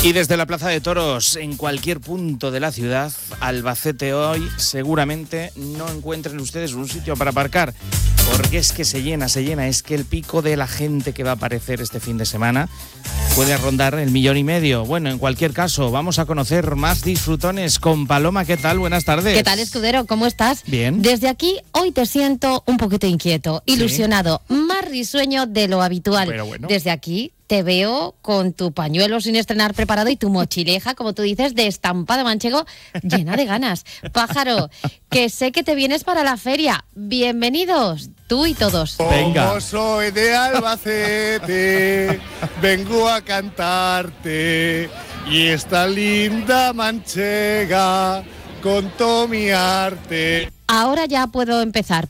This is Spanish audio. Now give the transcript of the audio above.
Y desde la Plaza de Toros, en cualquier punto de la ciudad, Albacete hoy, seguramente no encuentren ustedes un sitio para aparcar, porque es que se llena, es que el pico de la gente que va a aparecer este fin de semana puede rondar el 1,5 millones. Bueno, en cualquier caso, vamos a conocer más disfrutones con Paloma. ¿Qué tal? Buenas tardes. ¿Qué tal, Escudero? ¿Cómo estás? Bien. Desde aquí, hoy te siento un poquito inquieto, ilusionado, más risueño de lo habitual. Pero bueno. Desde aquí te veo con tu pañuelo sin estrenar preparado y tu mochileja, como tú dices, de estampado manchego, llena de ganas. Pájaro, que sé que te vienes para la feria. Bienvenidos, tú y todos. Venga. Como soy de Albacete, vengo a cantarte, y esta linda manchega con todo mi arte. Ahora ya puedo empezar.